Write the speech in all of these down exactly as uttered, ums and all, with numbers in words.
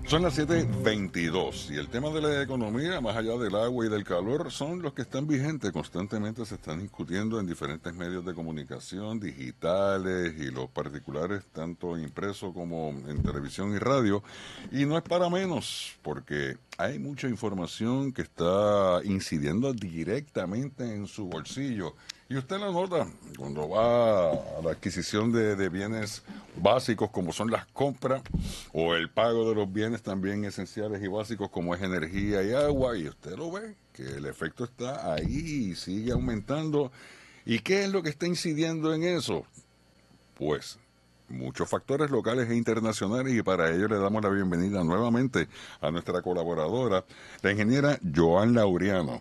Son las siete veintidós y el tema de la economía, más allá del agua y del calor, son los que están vigentes. Constantemente se están discutiendo en diferentes medios de comunicación, digitales y los particulares, tanto impreso como en televisión y radio. Y no es para menos, porque hay mucha información que está incidiendo directamente en su bolsillo. Y usted lo nota cuando va a la adquisición de, de bienes básicos como son las compras o el pago de los bienes también esenciales y básicos como es energía y agua, y usted lo ve, que el efecto está ahí y sigue aumentando. ¿Y qué es lo que está incidiendo en eso? Pues muchos factores locales e internacionales, y para ello le damos la bienvenida nuevamente a nuestra colaboradora, la ingeniera Joan Laureano.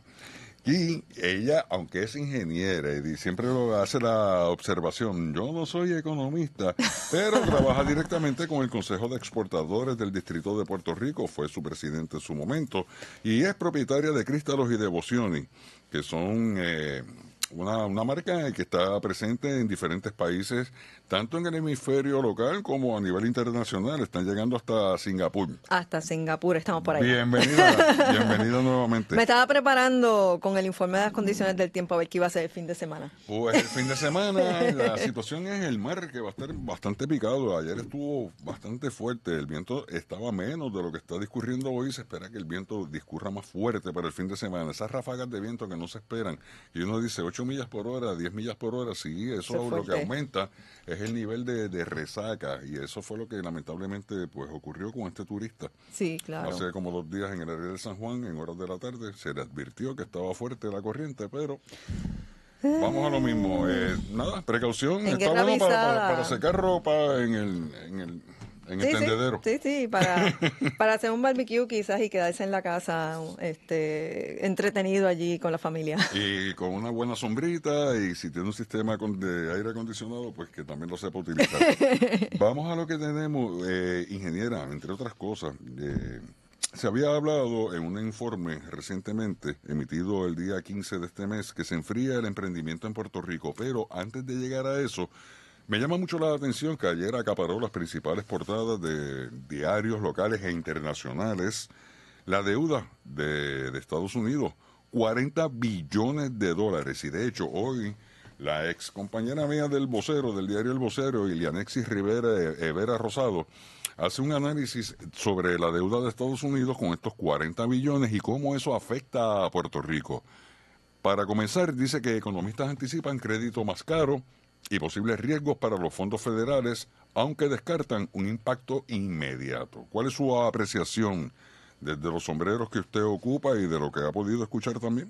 Y ella, aunque es ingeniera y siempre lo hace la observación, yo no soy economista, pero trabaja directamente con el Consejo de Exportadores del Distrito de Puerto Rico, fue su presidente en su momento, y es propietaria de Cristallos y Devozioni, que son eh, una, una marca que está presente en diferentes países, tanto en el hemisferio local como a nivel internacional. Están llegando hasta Singapur. Hasta Singapur, estamos por allá. Bienvenida, bienvenida nuevamente. Me estaba preparando con el informe de las condiciones del tiempo a ver qué iba a ser el fin de semana. Pues el fin de semana la situación es el mar, que va a estar bastante picado. Ayer estuvo bastante fuerte, el viento estaba menos de lo que está discurriendo hoy. Se espera que el viento discurra más fuerte para el fin de semana. Esas ráfagas de viento que no se esperan, y uno dice ocho millas por hora, diez millas por hora, sí, eso, eso lo que aumenta es el nivel de, de resaca, y eso fue lo que lamentablemente pues ocurrió con este turista. Sí, claro. Hace como dos días en el área de San Juan, en horas de la tarde, se le advirtió que estaba fuerte la corriente, pero vamos a lo mismo. Eh, nada, precaución, está bueno para, para, para secar ropa en el, en el, en sí, el tendedero. Sí, sí, sí, para, para hacer un barbecue quizás y quedarse en la casa este, entretenido allí con la familia. Y con una buena sombrita, y si tiene un sistema de aire acondicionado, pues que también lo sepa utilizar. Vamos a lo que tenemos, eh, ingeniera, entre otras cosas. Eh, Se había hablado en un informe recientemente, emitido el día quince de este mes, que se enfría el emprendimiento en Puerto Rico, pero antes de llegar a eso, me llama mucho la atención que ayer acaparó las principales portadas de diarios locales e internacionales la deuda de, de Estados Unidos, cuarenta billones de dólares, y de hecho hoy la ex compañera mía del vocero, del diario El Vocero, Ilianexis Rivera Evera Rosado, hace un análisis sobre la deuda de Estados Unidos con estos cuarenta billones y cómo eso afecta a Puerto Rico. Para comenzar, dice que economistas anticipan crédito más caro y posibles riesgos para los fondos federales, aunque descartan un impacto inmediato. ¿Cuál es su apreciación desde los sombreros que usted ocupa y de lo que ha podido escuchar también?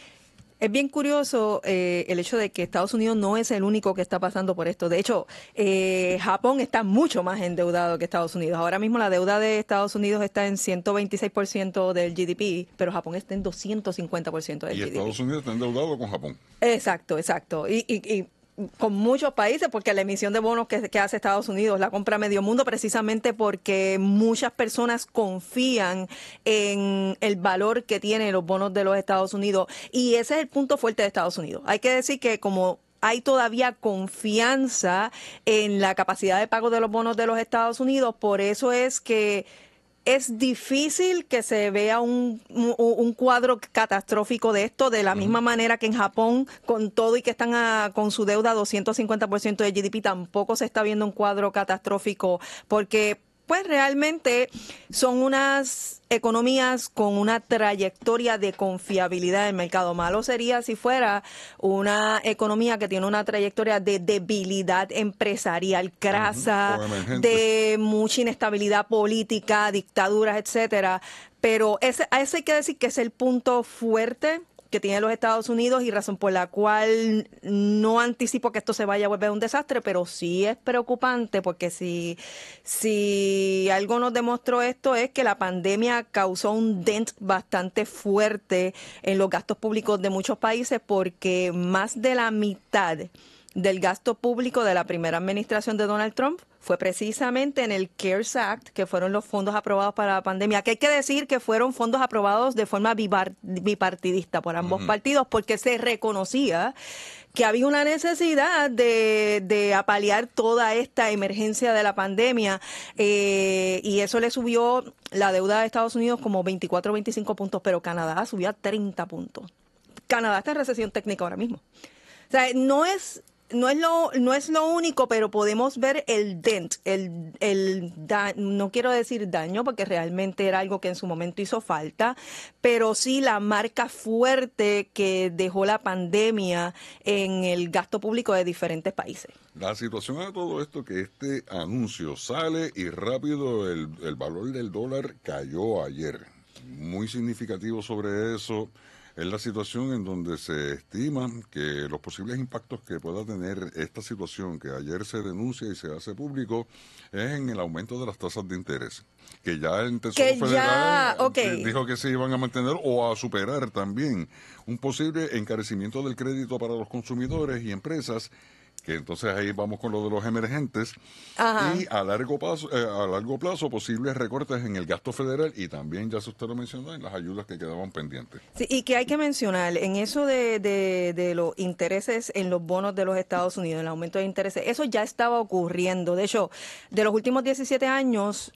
Es bien curioso eh, el hecho de que Estados Unidos no es el único que está pasando por esto. De hecho, eh, Japón está mucho más endeudado que Estados Unidos. Ahora mismo la deuda de Estados Unidos está en ciento veintiséis por ciento del G D P, pero Japón está en doscientos cincuenta por ciento del y G D P. Y Estados Unidos está endeudado con Japón. Exacto, exacto. Y, y, y con muchos países, porque la emisión de bonos que, que hace Estados Unidos la compra medio mundo, precisamente porque muchas personas confían en el valor que tienen los bonos de los Estados Unidos, y ese es el punto fuerte de Estados Unidos. Hay que decir que como hay todavía confianza en la capacidad de pago de los bonos de los Estados Unidos, por eso es que es difícil que se vea un, un, un cuadro catastrófico de esto, de la misma manera que en Japón, con todo y que están a, con su deuda doscientos cincuenta por ciento de G D P, tampoco se está viendo un cuadro catastrófico, porque pues realmente son unas economías con una trayectoria de confiabilidad del mercado. Malo sería si fuera una economía que tiene una trayectoria de debilidad empresarial crasa, uh-huh. de mucha inestabilidad política, dictaduras, etcétera. Pero ese, a eso hay que decir que es el punto fuerte que tiene los Estados Unidos, y razón por la cual no anticipo que esto se vaya a volver un desastre, pero sí es preocupante, porque si, si algo nos demostró esto es que la pandemia causó un dent bastante fuerte en los gastos públicos de muchos países, porque más de la mitad del gasto público de la primera administración de Donald Trump fue precisamente en el CARES Act, que fueron los fondos aprobados para la pandemia, que hay que decir que fueron fondos aprobados de forma bipartidista por ambos uh-huh. partidos, porque se reconocía que había una necesidad de, de apalear toda esta emergencia de la pandemia eh, y eso le subió la deuda de Estados Unidos como veinticuatro o veinticinco puntos, pero Canadá subió a treinta puntos. Canadá está en recesión técnica ahora mismo. O sea, no es... No es lo no es lo único, pero podemos ver el dent, el, el da, no quiero decir daño porque realmente era algo que en su momento hizo falta, pero sí la marca fuerte que dejó la pandemia en el gasto público de diferentes países. La situación de todo esto que este anuncio sale y rápido el, el valor del dólar cayó ayer. Muy significativo sobre eso. Es la situación en donde se estima que los posibles impactos que pueda tener esta situación que ayer se denuncia y se hace público es en el aumento de las tasas de interés, que ya el Tesoro Que Federal ya, okay. dijo que se iban a mantener o a superar también un posible encarecimiento del crédito para los consumidores y empresas, que entonces ahí vamos con lo de los emergentes. Ajá. Y a largo plazo, eh, a largo plazo posibles recortes en el gasto federal y también, ya se usted lo mencionó, en las ayudas que quedaban pendientes. Sí, y que hay que mencionar, en eso de, de, de los intereses en los bonos de los Estados Unidos, el aumento de intereses, eso ya estaba ocurriendo. De hecho, de los últimos diecisiete años,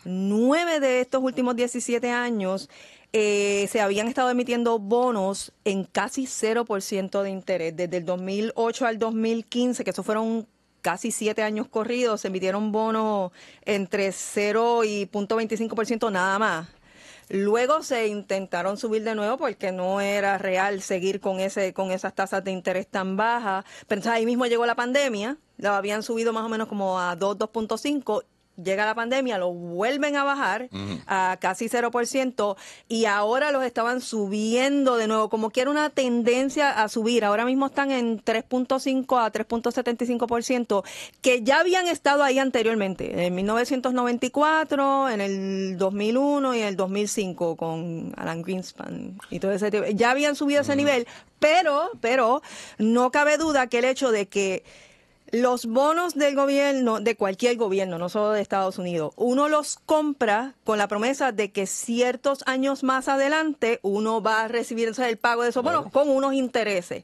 nueve de estos últimos diecisiete años eh, se habían estado emitiendo bonos en casi cero por ciento de interés. Desde el dos mil ocho al dos mil quince, que eso fueron casi siete años corridos, se emitieron bonos entre cero y punto veinticinco por ciento nada más. Luego se intentaron subir de nuevo porque no era real seguir con ese con esas tasas de interés tan bajas. Pero entonces ahí mismo llegó la pandemia, lo habían subido más o menos como a dos, dos punto cinco. Llega la pandemia, lo vuelven a bajar uh-huh. a casi cero por ciento y ahora los estaban subiendo de nuevo, como que era una tendencia a subir. Ahora mismo están en tres punto cinco a tres punto setenta y cinco por ciento, que ya habían estado ahí anteriormente, en mil novecientos noventa y cuatro, en el dos mil uno y en el dos mil cinco con Alan Greenspan y todo ese tipo. Ya habían subido uh-huh. ese nivel, pero, pero no cabe duda que el hecho de que los bonos del gobierno, de cualquier gobierno, no solo de Estados Unidos, uno los compra con la promesa de que ciertos años más adelante uno va a recibir el pago de esos bonos bueno. con unos intereses.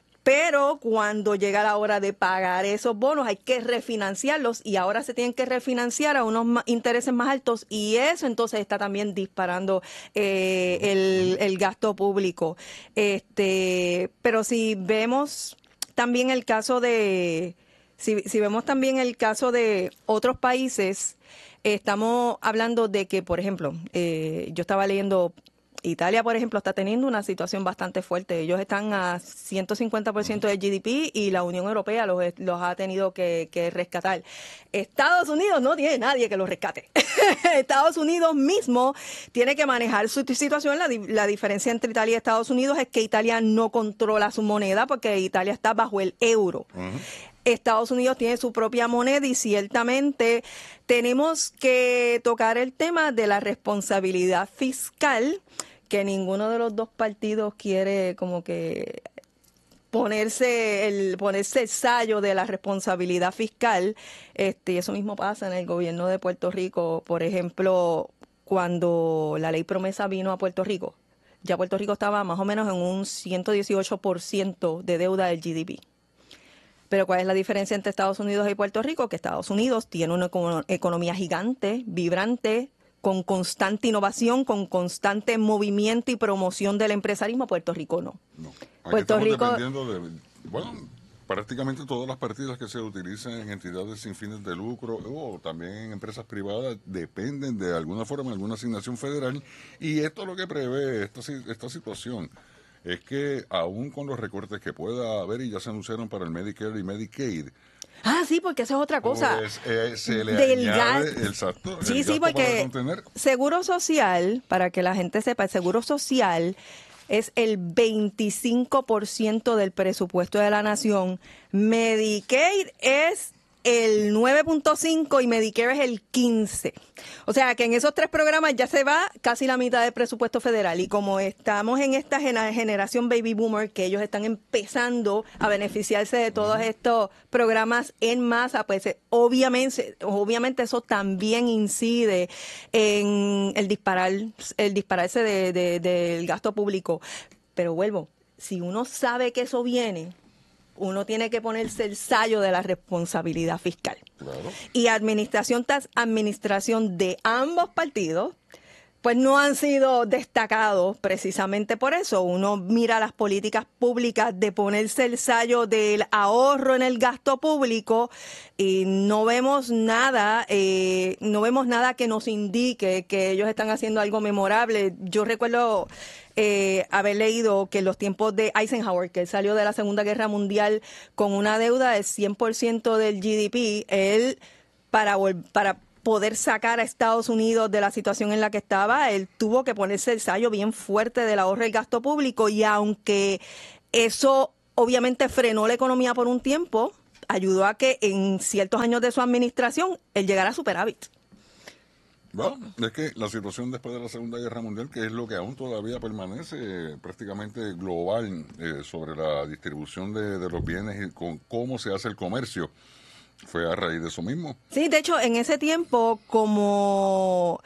Pero cuando llega la hora de pagar esos bonos hay que refinanciarlos y ahora se tienen que refinanciar a unos más, intereses más altos y eso entonces está también disparando eh, el, el gasto público. Este, pero si vemos también el caso de... Si, si vemos también el caso de otros países, eh, estamos hablando de que, por ejemplo, eh, yo estaba leyendo, Italia, por ejemplo, está teniendo una situación bastante fuerte. Ellos están a ciento cincuenta por ciento del G D P y la Unión Europea los, los ha tenido que, que rescatar. Estados Unidos no tiene nadie que los rescate. Estados Unidos mismo tiene que manejar su situación. La, la diferencia entre Italia y Estados Unidos es que Italia no controla su moneda porque Italia está bajo el euro. Uh-huh. Estados Unidos tiene su propia moneda y ciertamente tenemos que tocar el tema de la responsabilidad fiscal, que ninguno de los dos partidos quiere como que ponerse el ponerse el sello de la responsabilidad fiscal. Este, y eso mismo pasa en el gobierno de Puerto Rico. Por ejemplo, cuando la ley promesa vino a Puerto Rico, ya Puerto Rico estaba más o menos en un ciento dieciocho por ciento de deuda del G D P. Pero ¿cuál es la diferencia entre Estados Unidos y Puerto Rico? Que Estados Unidos tiene una economía gigante, vibrante, con constante innovación, con constante movimiento y promoción del empresarismo. Puerto Rico no. No. Aquí Puerto estamos Rico dependiendo de, bueno, prácticamente todas las partidas que se utilizan en entidades sin fines de lucro o también en empresas privadas dependen de alguna forma de alguna asignación federal y esto es lo que prevé esta, esta situación. Es que aún con los recortes que pueda haber y ya se anunciaron para el Medicare y Medicaid. Ah, sí, porque eso es otra cosa. Pues, eh, se le Del añade gas. el, exacto, sí, el sí, gasto para porque contener. Seguro Social, para que la gente sepa, el Seguro Social es el veinticinco por ciento del presupuesto de la nación. Medicaid es el nueve punto cinco y Medicare es el quince. O sea que en esos tres programas ya se va casi la mitad del presupuesto federal y como estamos en esta generación baby boomer que ellos están empezando a beneficiarse de todos estos programas en masa, pues obviamente obviamente eso también incide en el disparar el dispararse de, de, del gasto público. Pero vuelvo, si uno sabe que eso viene, uno tiene que ponerse el sello de la responsabilidad fiscal. Claro. Y administración tras administración de ambos partidos, pues no han sido destacados precisamente por eso. Uno mira las políticas públicas de ponerse el sello del ahorro en el gasto público y no vemos nada, eh, no vemos nada que nos indique que ellos están haciendo algo memorable. Yo recuerdo eh, haber leído que en los tiempos de Eisenhower, que él salió de la Segunda Guerra Mundial con una deuda del cien por ciento del G D P, él para para poder sacar a Estados Unidos de la situación en la que estaba, él tuvo que ponerse el sello bien fuerte del ahorro y el gasto público, y aunque eso obviamente frenó la economía por un tiempo, ayudó a que en ciertos años de su administración él llegara a superávit. Bueno, es que la situación después de la Segunda Guerra Mundial, que es lo que aún todavía permanece eh, prácticamente global eh, sobre la distribución de, de los bienes y con cómo se hace el comercio, fue a raíz de eso mismo. Sí, de hecho, en ese tiempo, como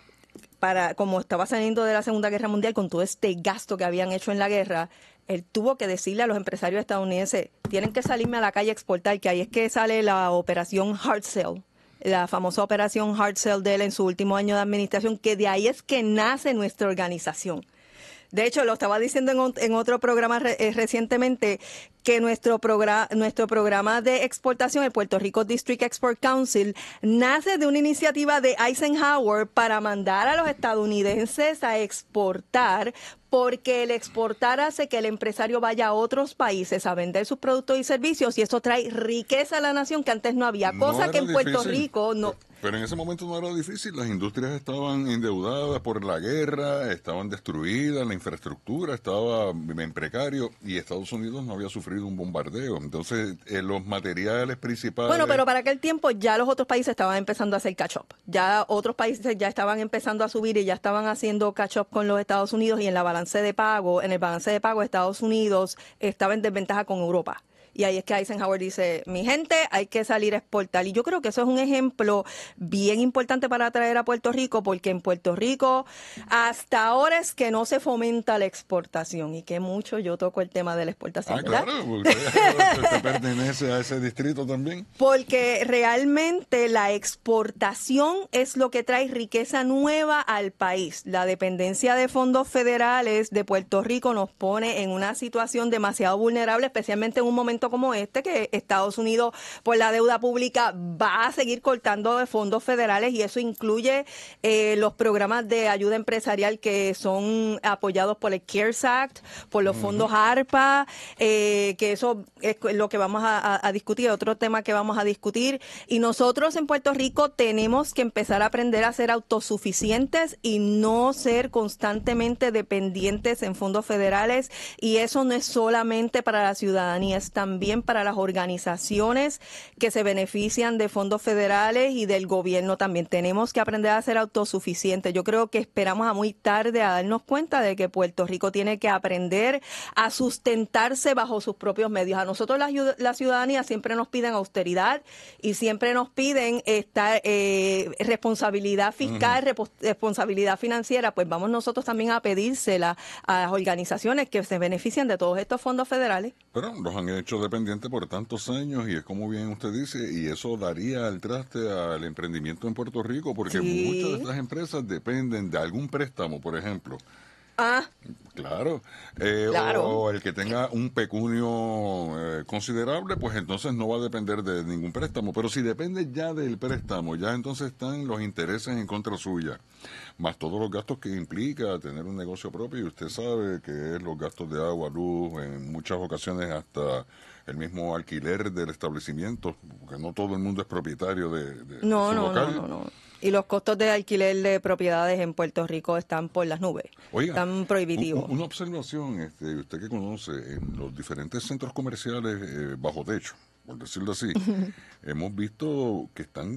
para como estaba saliendo de la Segunda Guerra Mundial, con todo este gasto que habían hecho en la guerra, él tuvo que decirle a los empresarios estadounidenses, tienen que salirme a la calle a exportar, que ahí es que sale la operación Hard Sell, la famosa operación Hard Sell de él en su último año de administración, que de ahí es que nace nuestra organización. De hecho, lo estaba diciendo en, en otro programa re, eh, recientemente, que nuestro, programa, nuestro programa de exportación, el Puerto Rico District Export Council, nace de una iniciativa de Eisenhower para mandar a los estadounidenses a exportar, porque el exportar hace que el empresario vaya a otros países a vender sus productos y servicios, y eso trae riqueza a la nación que antes no había, No cosa que en difícil. Puerto Rico no... Pero en ese momento no era difícil, las industrias estaban endeudadas por la guerra, estaban destruidas, la infraestructura estaba en precario y Estados Unidos no había sufrido un bombardeo. Entonces, eh, los materiales principales... Bueno, pero para aquel tiempo ya los otros países estaban empezando a hacer catch-up. Ya otros países ya estaban empezando a subir y ya estaban haciendo catch-up con los Estados Unidos, y en la balance de pago, en el balance de pago Estados Unidos estaba en desventaja con Europa. Y ahí es que Eisenhower dice, mi gente, hay que salir a exportar. Y yo creo que eso es un ejemplo bien importante para traer a Puerto Rico, porque en Puerto Rico hasta ahora es que no se fomenta la exportación, y que mucho yo toco el tema de la exportación. Ah, ¿verdad? claro, porque usted, usted pertenece a ese distrito también. Porque realmente la exportación es lo que trae riqueza nueva al país. La dependencia de fondos federales de Puerto Rico nos pone en una situación demasiado vulnerable, especialmente en un momento como este, que Estados Unidos por la deuda pública va a seguir cortando de fondos federales, y eso incluye eh, los programas de ayuda empresarial que son apoyados por el CARES Act, por los fondos ARPA, eh, que eso es lo que vamos a, a, a discutir, otro tema que vamos a discutir. Y nosotros en Puerto Rico tenemos que empezar a aprender a ser autosuficientes y no ser constantemente dependientes en fondos federales, y eso no es solamente para la ciudadanía, es también también para las organizaciones que se benefician de fondos federales y del gobierno también. Tenemos que aprender a ser autosuficientes. Yo creo que esperamos a muy tarde a darnos cuenta de que Puerto Rico tiene que aprender a sustentarse bajo sus propios medios. A nosotros la, la ciudadanía siempre nos piden austeridad y siempre nos piden esta eh, responsabilidad fiscal, uh-huh. rep- responsabilidad financiera. Pues vamos nosotros también a pedírsela a las organizaciones que se benefician de todos estos fondos federales. Pero los han hecho dependiente por tantos años, y es como bien usted dice, y eso daría al traste al emprendimiento en Puerto Rico, porque sí. muchas de estas empresas dependen de algún préstamo, por ejemplo. Ah, claro. Eh, claro. O el que tenga un pecunio eh, considerable, pues entonces no va a depender de ningún préstamo. Pero si depende ya del préstamo, ya entonces están los intereses en contra suya, más todos los gastos que implica tener un negocio propio, y usted sabe que es los gastos de agua, luz, en muchas ocasiones hasta el mismo alquiler del establecimiento, porque no todo el mundo es propietario de, de, no, de su no, local. No, no, no. Y los costos de alquiler de propiedades en Puerto Rico están por las nubes. Oiga, están prohibitivos. Un, una observación, este, usted que conoce, en los diferentes centros comerciales eh, bajo techo, por decirlo así, hemos visto que están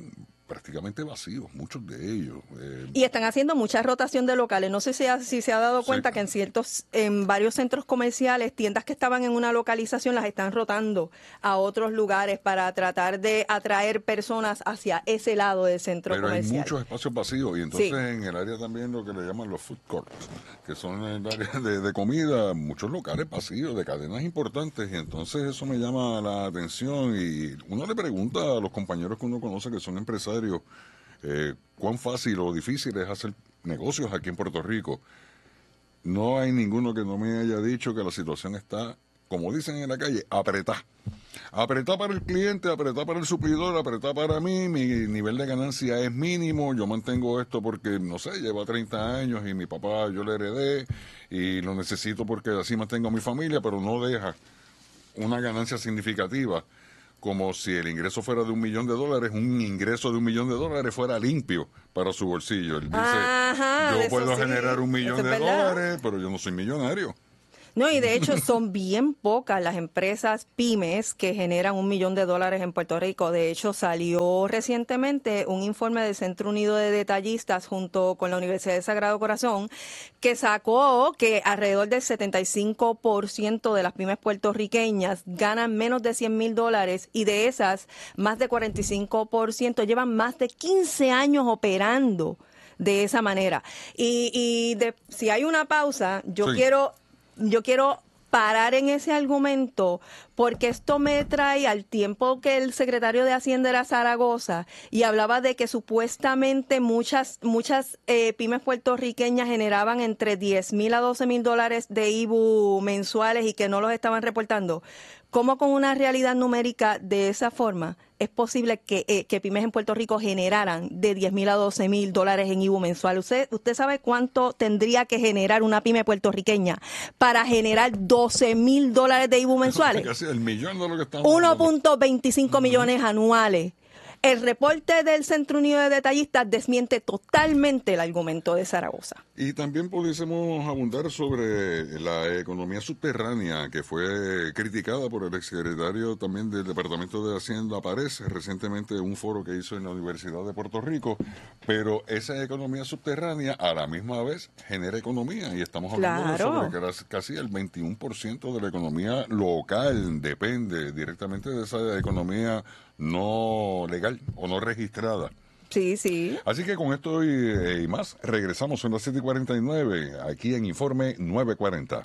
prácticamente vacíos, muchos de ellos. Eh, y están haciendo mucha rotación de locales. No sé si, ha, si se ha dado cuenta sí. que en ciertos, en varios centros comerciales, tiendas que estaban en una localización las están rotando a otros lugares para tratar de atraer personas hacia ese lado del centro Pero comercial. hay muchos espacios vacíos y entonces Sí. en el área también lo que le llaman los food courts, que son el área de, de comida, muchos locales vacíos de cadenas importantes y entonces eso me llama la atención y uno le pregunta a los compañeros que uno conoce que son empresarios eh, cuán fácil o difícil es hacer negocios aquí en Puerto Rico. No hay ninguno que no me haya dicho que la situación está, como dicen en la calle, apretada. Apretar para el cliente, apretar para el suplidor, apretar para mí, mi nivel de ganancia es mínimo, yo mantengo esto porque, no sé, lleva treinta años y mi papá yo le heredé y lo necesito porque así mantengo a mi familia, pero no deja una ganancia significativa, como si el ingreso fuera de un millón de dólares, un ingreso de un millón de dólares fuera limpio para su bolsillo. Él dice, Ajá, yo eso puedo sí, generar un millón eso es de verdad. dólares, pero yo no soy millonario. No, y de hecho son bien pocas las empresas pymes que generan un millón de dólares en Puerto Rico. De hecho, salió recientemente un informe del Centro Unido de Detallistas junto con la Universidad de Sagrado Corazón que sacó que alrededor del setenta y cinco por ciento de las pymes puertorriqueñas ganan menos de cien mil dólares y de esas más de cuarenta y cinco por ciento llevan más de quince años operando de esa manera. Y, y de, si hay una pausa, yo Sí. quiero... Yo quiero parar en ese argumento porque esto me trae al tiempo que el secretario de Hacienda era Zaragoza y hablaba de que supuestamente muchas muchas eh, pymes puertorriqueñas generaban entre diez mil a doce mil dólares de I B U mensuales y que no los estaban reportando. ¿Cómo con una realidad numérica de esa forma es posible que, eh, que pymes en Puerto Rico generaran de diez mil a doce mil dólares en I B U mensual? ¿Usted, ¿Usted sabe cuánto tendría que generar una pyme puertorriqueña para generar doce mil dólares de I B U mensuales? Casi el millón de lo que estamos uno hablando. punto veinticinco uh-huh. millones anuales. El reporte del Centro Unido de Detallistas desmiente totalmente el argumento de Zaragoza. Y también pudiésemos abundar sobre la economía subterránea que fue criticada por el exsecretario también del Departamento de Hacienda Párez, recientemente en un foro que hizo en la Universidad de Puerto Rico, pero esa economía subterránea a la misma vez genera economía y estamos hablando claro. de sobre casi el veintiuno por ciento de la economía local depende directamente de esa economía no legal o no registrada. Sí, sí. Así que con esto y, y más, regresamos en las siete y cuarenta y nueve, aquí en Informe nueve cuarenta.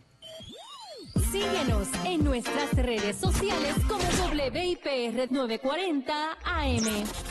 Síguenos en nuestras redes sociales como W I P R nueve cuarenta A M.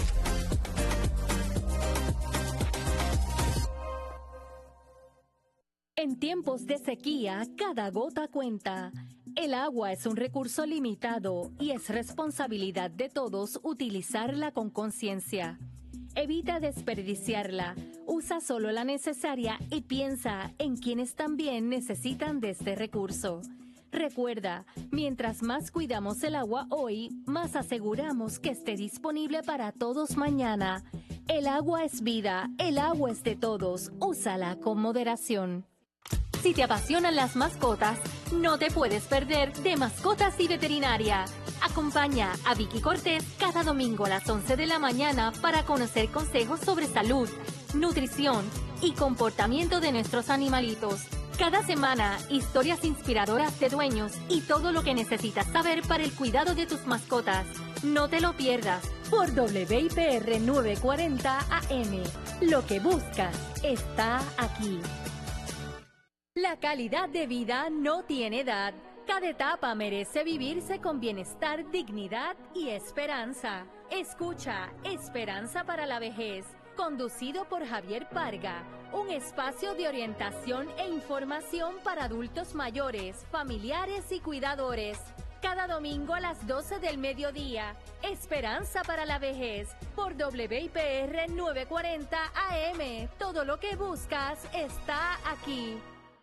En tiempos de sequía, cada gota cuenta. El agua es un recurso limitado y es responsabilidad de todos utilizarla con conciencia. Evita desperdiciarla, usa solo la necesaria y piensa en quienes también necesitan de este recurso. Recuerda, mientras más cuidamos el agua hoy, más aseguramos que esté disponible para todos mañana. El agua es vida, el agua es de todos, úsala con moderación. Si te apasionan las mascotas, no te puedes perder de Mascotas y Veterinaria. Acompaña a Vicky Cortés cada domingo a las once de la mañana para conocer consejos sobre salud, nutrición y comportamiento de nuestros animalitos. Cada semana, historias inspiradoras de dueños y todo lo que necesitas saber para el cuidado de tus mascotas. No te lo pierdas por W I P R nueve cuarenta A M. Lo que buscas está aquí. La calidad de vida no tiene edad. Cada etapa merece vivirse con bienestar, dignidad y esperanza. Escucha Esperanza para la Vejez, conducido por Javier Parga, un espacio de orientación e información para adultos mayores, familiares y cuidadores. Cada domingo a las doce del mediodía, Esperanza para la Vejez, por W I P R nueve cuarenta A M. Todo lo que buscas está aquí.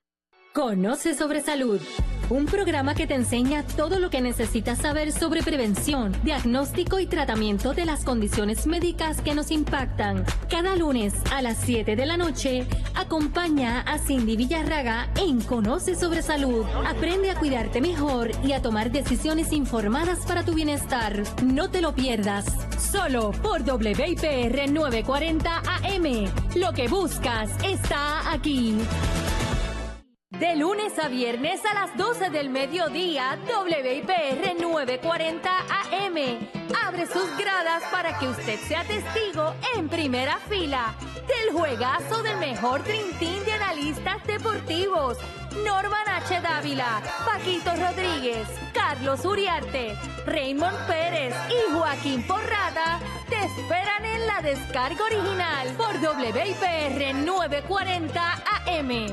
Conoce sobre salud, un programa que te enseña todo lo que necesitas saber sobre prevención, diagnóstico y tratamiento de las condiciones médicas que nos impactan. Cada lunes a las siete de la noche, acompaña a Cindy Villarraga en Conoce sobre salud. Aprende a cuidarte mejor y a tomar decisiones informadas para tu bienestar. No te lo pierdas, solo por W I P R novecientos cuarenta A M. Lo que buscas está aquí. De lunes a viernes a las doce del mediodía, W I P R novecientos cuarenta A M abre sus gradas para que usted sea testigo en primera fila del juegazo del mejor Dream Team de analistas deportivos. Norman H. Dávila, Paquito Rodríguez, Carlos Uriarte, Raymond Pérez y Joaquín Porrada te esperan en la descarga original por W I P R novecientos cuarenta A M.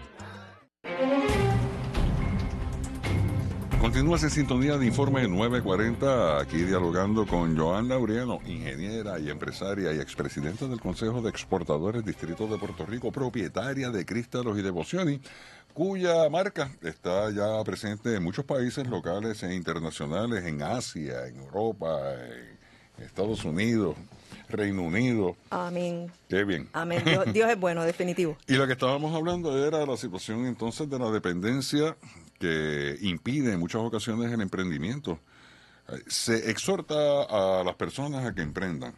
Continúas en sintonía de Informe nueve cuarenta, aquí dialogando con Joan Laureano, ingeniera y empresaria y expresidenta del Consejo de Exportadores Distrito de Puerto Rico, propietaria de Crístalos y Devozioni, cuya marca está ya presente en muchos países locales e internacionales, en Asia, en Europa, en Estados Unidos, Reino Unido. Amén. Qué bien. Amén. Dios, Dios es bueno, definitivo. Y lo que estábamos hablando era la situación entonces de la dependencia que impide en muchas ocasiones el emprendimiento. Se exhorta a las personas a que emprendan.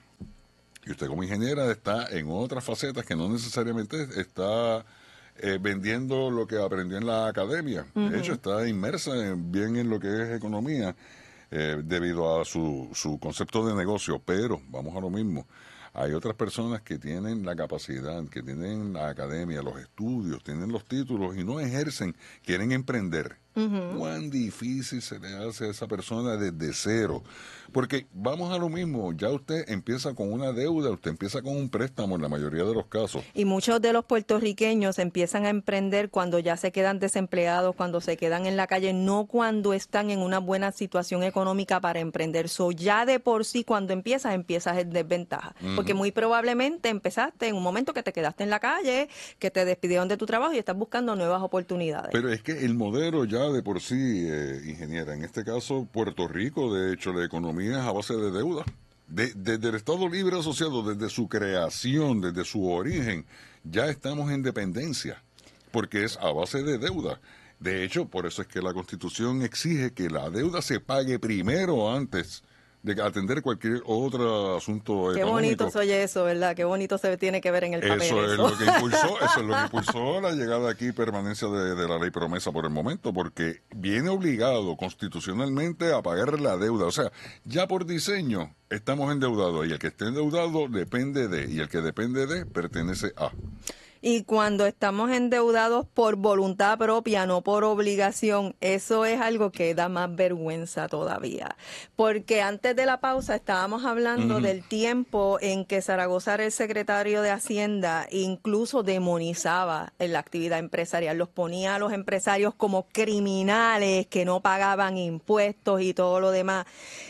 Y usted como ingeniera está en otras facetas que no necesariamente está eh, vendiendo lo que aprendió en la academia. Uh-huh. De hecho, está inmersa en, bien en lo que es economía. Eh, debido a su, su concepto de negocio, pero vamos a lo mismo, hay otras personas que tienen la capacidad, que tienen la academia, los estudios, tienen los títulos y no ejercen, quieren emprender. Uh-huh. ¿Cuán difícil se le hace a esa persona desde cero? Porque vamos a lo mismo, ya usted empieza con una deuda, usted empieza con un préstamo en la mayoría de los casos. Y muchos de los puertorriqueños empiezan a emprender cuando ya se quedan desempleados, cuando se quedan en la calle, no cuando están en una buena situación económica para emprender. So, ya de por sí, cuando empiezas, empiezas en desventaja. Uh-huh. Porque muy probablemente empezaste en un momento que te quedaste en la calle, que te despidieron de tu trabajo y estás buscando nuevas oportunidades. Pero es que el modelo ya de por sí, eh, ingeniera, en este caso Puerto Rico, de hecho, la economía es a base de deuda. De, desde el Estado Libre Asociado, desde su creación, desde su origen, ya estamos en dependencia, porque es a base de deuda. De hecho, por eso es que la Constitución exige que la deuda se pague primero antes de atender cualquier otro asunto Qué económico. bonito se oye eso, ¿verdad? Qué bonito se tiene que ver en el papel. Eso es eso. lo que impulsó, eso es lo que impulsó la llegada aquí, permanencia de, de la ley promesa por el momento, porque viene obligado constitucionalmente a pagar la deuda. O sea, ya por diseño estamos endeudados y el que esté endeudado depende de, y el que depende de pertenece a. Y cuando estamos endeudados por voluntad propia, no por obligación, eso es algo que da más vergüenza todavía. Porque antes de la pausa estábamos hablando uh-huh. del tiempo en que Zaragoza era el secretario de Hacienda, incluso demonizaba la actividad empresarial, los ponía a los empresarios como criminales que no pagaban impuestos y todo lo demás.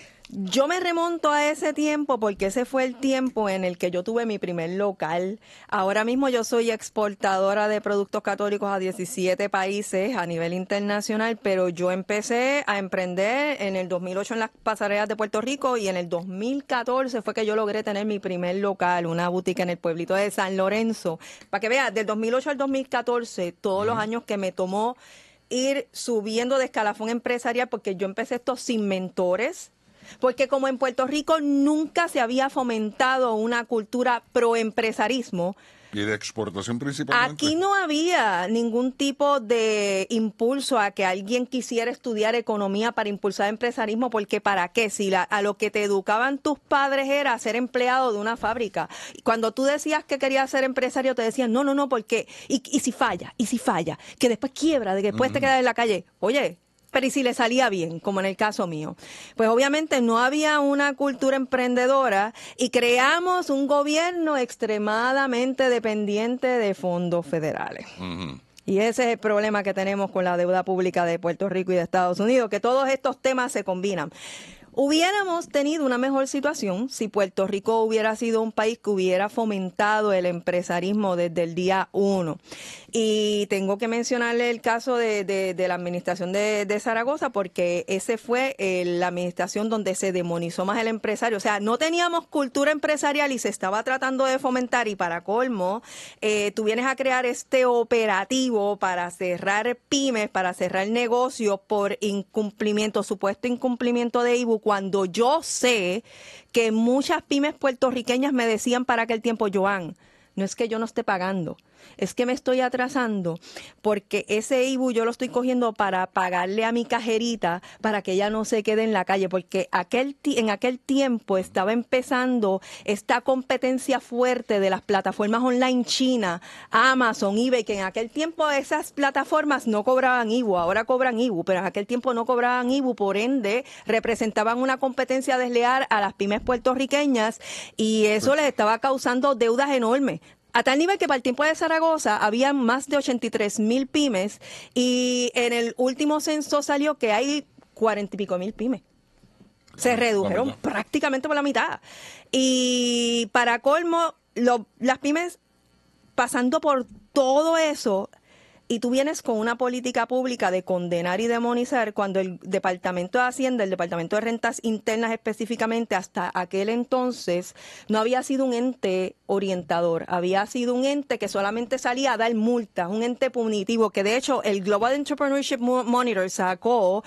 Yo me remonto a ese tiempo porque ese fue el tiempo en el que yo tuve mi primer local. Ahora mismo yo soy exportadora de productos católicos a diecisiete países a nivel internacional, pero yo empecé a emprender en el dos mil ocho en las pasarelas de Puerto Rico y en el dos mil catorce fue que yo logré tener mi primer local, una boutique en el pueblito de San Lorenzo. Para que veas, del dos mil ocho al dos mil catorce, todos los años que me tomó ir subiendo de escalafón empresarial, porque yo empecé esto sin mentores. Porque como en Puerto Rico nunca se había fomentado una cultura proempresarismo. Y de exportación principalmente. Aquí no había ningún tipo de impulso a que alguien quisiera estudiar economía para impulsar empresarismo, porque ¿para qué? Si la, a lo que te educaban tus padres era ser empleado de una fábrica. Cuando tú decías que querías ser empresario, te decían, no, no, no, porque, y, y si falla, y si falla, que después quiebra, de que después uh-huh. te quedas en la calle. Oye, pero y si le salía bien, como en el caso mío. Pues obviamente no había una cultura emprendedora y creamos un gobierno extremadamente dependiente de fondos federales. Uh-huh. Y ese es el problema que tenemos con la deuda pública de Puerto Rico y de Estados Unidos, que todos estos temas se combinan. Hubiéramos tenido una mejor situación si Puerto Rico hubiera sido un país que hubiera fomentado el empresarismo desde el día uno. Y tengo que mencionarle el caso de, de, de la administración de, de Zaragoza, porque ese fue eh, la administración donde se demonizó más el empresario. O sea, no teníamos cultura empresarial y se estaba tratando de fomentar, y para colmo, eh, tú vienes a crear este operativo para cerrar pymes, para cerrar negocios por incumplimiento, supuesto incumplimiento de I B U, cuando yo sé que muchas pymes puertorriqueñas me decían para aquel tiempo: Joan, no es que yo no esté pagando, es que me estoy atrasando porque ese I B U yo lo estoy cogiendo para pagarle a mi cajerita para que ella no se quede en la calle, porque aquel en aquel tiempo estaba empezando esta competencia fuerte de las plataformas online China, Amazon, eBay, que en aquel tiempo esas plataformas no cobraban I B U, ahora cobran I B U, pero en aquel tiempo no cobraban I B U, por ende representaban una competencia desleal a las pymes puertorriqueñas, y eso les estaba causando deudas enormes. A tal nivel que para el tiempo de Zaragoza había más de ochenta y tres mil pymes, y en el último censo salió que hay cuarenta y pico mil pymes. Se redujeron prácticamente por la mitad. Y para colmo, lo, las pymes, pasando por todo eso, y tú vienes con una política pública de condenar y demonizar, cuando el Departamento de Hacienda, el Departamento de Rentas Internas específicamente, hasta aquel entonces no había sido un ente orientador, había sido un ente que solamente salía a dar multas, un ente punitivo, que de hecho el Global Entrepreneurship Monitor sacó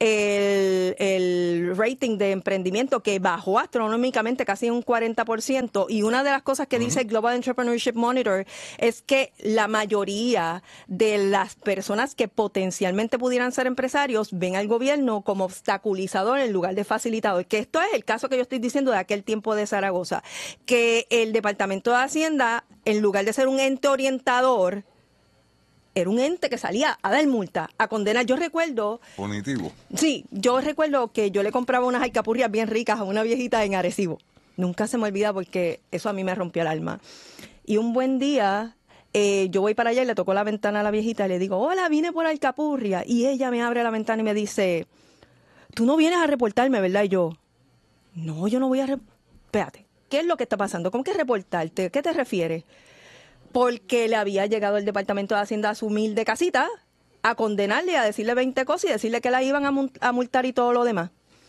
el, el rating de emprendimiento, que bajó astronómicamente casi un cuarenta por ciento, y una de las cosas que uh-huh. dice el Global Entrepreneurship Monitor es que la mayoría de las personas que potencialmente pudieran ser empresarios ven al gobierno como obstaculizador en lugar de facilitador, que esto es el caso que yo estoy diciendo de aquel tiempo de Zaragoza, que el Departamento de Hacienda, en lugar de ser un ente orientador, era un ente que salía a dar multa, a condenar. Yo recuerdo... Punitivo. Sí, yo recuerdo que yo le compraba unas alcapurrias bien ricas a una viejita en Arecibo. Nunca se me olvida porque eso a mí me rompió el alma. Y un buen día... Eh, yo voy para allá y le toco la ventana a la viejita y le digo: hola, vine por alcapurria. Y ella me abre la ventana y me dice: tú no vienes a reportarme, ¿verdad? Y yo: no, yo no voy a... Re Espérate, ¿qué es lo que está pasando? ¿Cómo que reportarte? ¿Qué te refieres? Porque le había llegado el Departamento de Hacienda a su humilde casita a condenarle, a decirle veinte cosas y decirle que la iban a, a multar y todo lo demás.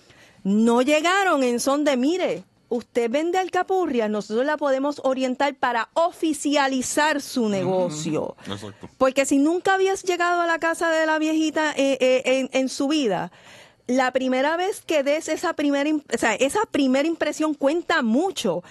No llegaron en son de: mire, usted vende alcapurria, nosotros la podemos orientar para oficializar su negocio. Mm, exacto. Porque si nunca habías llegado a la casa de la viejita eh, eh, en, en su vida, la primera vez que des esa primera, o sea, esa primera impresión cuenta mucho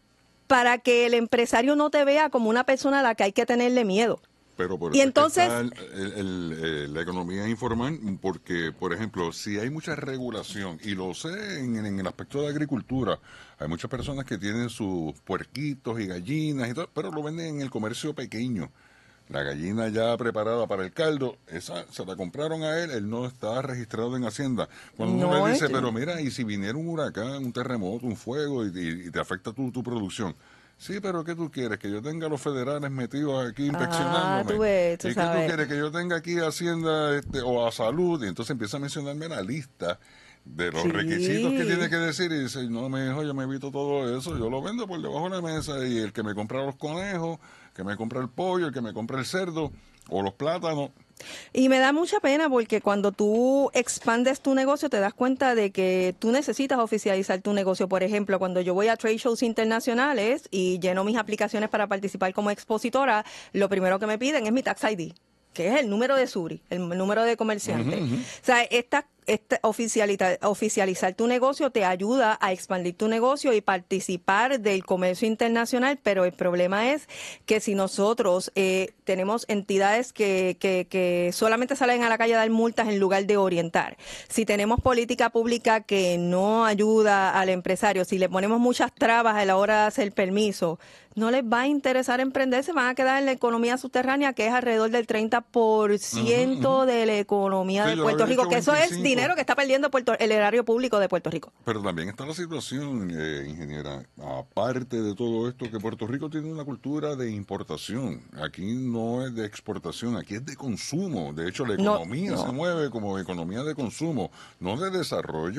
para que el empresario no te vea como una persona a la que hay que tenerle miedo. Pero por y eso entonces está el, el, el, el, la economía informal, porque, por ejemplo, si hay mucha regulación, y lo sé en, en el aspecto de agricultura, hay muchas personas que tienen sus puerquitos y gallinas y todo, pero lo venden en el comercio pequeño. La gallina ya preparada para el caldo, esa se la compraron a él, él no está registrado en Hacienda. Cuando no, uno le dice, es... pero mira, y si viniera un huracán, un terremoto, un fuego, y, y, y te afecta tu, tu producción. Sí, pero ¿qué tú quieres? ¿Que yo tenga a los federales metidos aquí inspeccionándome? Ah, tú ves, tú ¿Y sabes. qué tú quieres? ¿Que yo tenga aquí Hacienda este, o a Salud? Y entonces empieza a mencionarme la lista de los sí. requisitos que tiene que decir, y dice: no, me dijo, yo me evito todo eso, yo lo vendo por debajo de la mesa, y el que me compra los conejos, que me compra el pollo, el que me compra el cerdo o los plátanos. Y me da mucha pena porque cuando tú expandes tu negocio te das cuenta de que tú necesitas oficializar tu negocio. Por ejemplo, cuando yo voy a trade shows internacionales y lleno mis aplicaciones para participar como expositora, lo primero que me piden es mi tax I D, que es el número de SURI, el número de comerciante. Uh-huh, uh-huh. O sea, esta Este, oficializar, oficializar tu negocio te ayuda a expandir tu negocio y participar del comercio internacional, pero el problema es que si nosotros eh, tenemos entidades que, que, que solamente salen a la calle a dar multas en lugar de orientar, si tenemos política pública que no ayuda al empresario, si le ponemos muchas trabas a la hora de hacer permiso, no les va a interesar emprender, se van a quedar en la economía subterránea, que es alrededor del treinta por ciento uh-huh, uh-huh. de la economía sí, de Puerto Rico, que eso es dinero que está perdiendo Puerto, el erario público de Puerto Rico. Pero también está la situación, eh, ingeniera, aparte de todo esto, que Puerto Rico tiene una cultura de importación. Aquí no es de exportación, aquí es de consumo. De hecho, la economía no, no. se mueve como economía de consumo, no de desarrollo.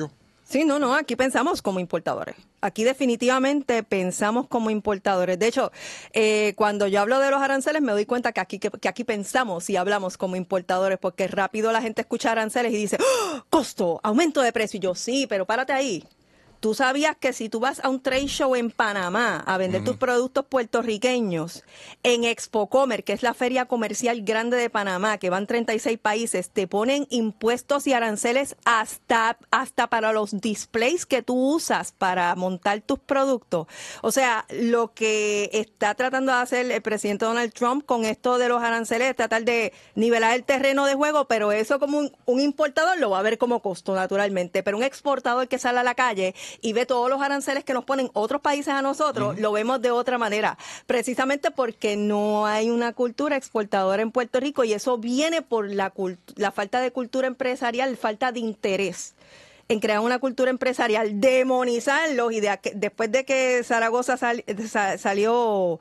Sí, no, no, aquí pensamos como importadores. Aquí definitivamente pensamos como importadores. De hecho, eh, cuando yo hablo de los aranceles me doy cuenta que aquí, que, que aquí pensamos y hablamos como importadores, porque rápido la gente escucha aranceles y dice, ¡oh! Costo, aumento de precio. Y yo, sí, pero párate ahí. ¿Tú sabías que si tú vas a un trade show en Panamá a vender uh-huh. tus productos puertorriqueños, en Expocomer, que es la feria comercial grande de Panamá, que van treinta y seis países, te ponen impuestos y aranceles hasta, hasta para los displays que tú usas para montar tus productos? O sea, lo que está tratando de hacer el presidente Donald Trump con esto de los aranceles es tratar de nivelar el terreno de juego, pero eso como un, un importador lo va a ver como costo, naturalmente. Pero un exportador que sale a la calle y ve todos los aranceles que nos ponen otros países a nosotros, uh-huh. lo vemos de otra manera, precisamente porque no hay una cultura exportadora en Puerto Rico, y eso viene por la, cult- la falta de cultura empresarial, falta de interés en crear una cultura empresarial, demonizarlos, y de, después de que Zaragoza sal, sa, salió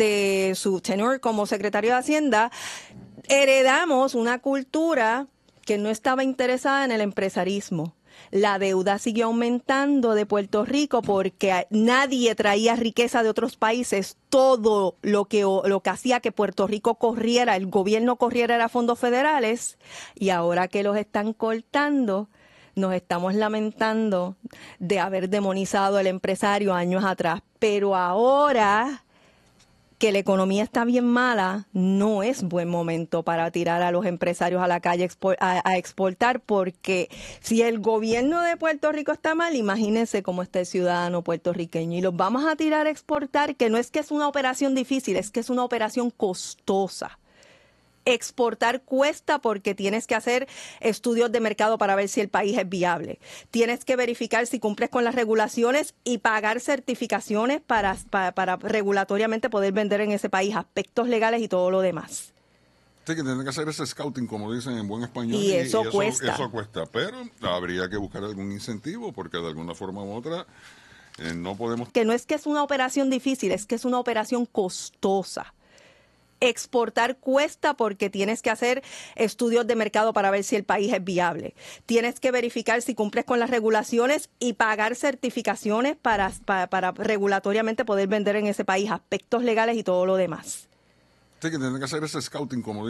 de su tenure como secretario de Hacienda, heredamos una cultura que no estaba interesada en el empresarismo. La deuda siguió aumentando de Puerto Rico porque nadie traía riqueza de otros países. Todo lo que, lo que hacía que Puerto Rico corriera, el gobierno corriera, era fondos federales. Y ahora que los están cortando, nos estamos lamentando de haber demonizado al empresario años atrás. Pero ahora que la economía está bien mala, no es buen momento para tirar a los empresarios a la calle a, a exportar, porque si el gobierno de Puerto Rico está mal, imagínense cómo está el ciudadano puertorriqueño. Y los vamos a tirar a exportar, que no es que es una operación difícil, es que es una operación costosa. Exportar cuesta porque tienes que hacer estudios de mercado para ver si el país es viable. Tienes que verificar si cumples con las regulaciones y pagar certificaciones para, para, para regulatoriamente poder vender en ese país, aspectos legales y todo lo demás. Sí, que tienen que hacer ese scouting, como dicen en buen español. Y eso, y eso cuesta. Eso cuesta, pero habría que buscar algún incentivo, porque de alguna forma u otra eh, no podemos... Que no es que es una operación difícil, es que es una operación costosa. Exportar cuesta porque tienes que hacer estudios de mercado para ver si el país es viable. Tienes que verificar si cumples con las regulaciones y pagar certificaciones para, para, para regulatoriamente poder vender en ese país, aspectos legales y todo lo demás. Sí, que tienen que hacer ese scouting, como